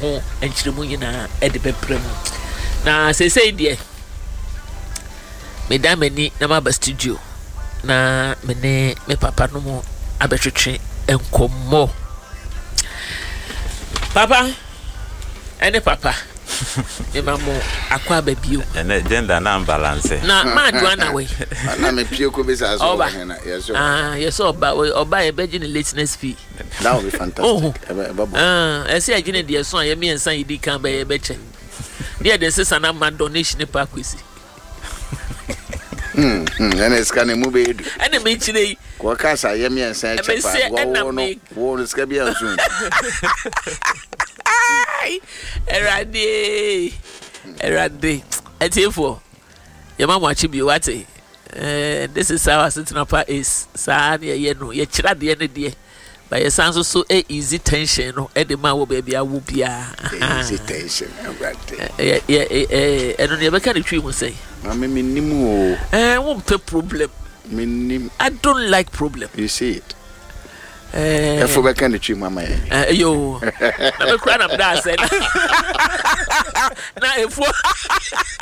ho enchiremu nyina e de beprem na say dear medamani na ma studio na me papa no mo abetwetwe enkomo papa ene papa me mamo akwa babio ene gender na balance na ma juana we na me pie ko be sa so na yes yes oba e beji ni lateness fee that will be fantastic say agine de so ya me ensan yidi kan be che dia de sesa na man donation pa kwesi ene skane mu be edu ene me chire ko kasa ya me ensan chepa wo no ska bia so Erade etiefo your mama achi bi wate this is how sitting up is sa na ye no ye kira de ne de but ye san so easy tension no e de ma wo baby awu bia easy tension right eno ne be ka de twi mu say me nimu wo pe problem me nim I don't like problem you see it efo be kan de twi mama yo na be kra na mda say na efo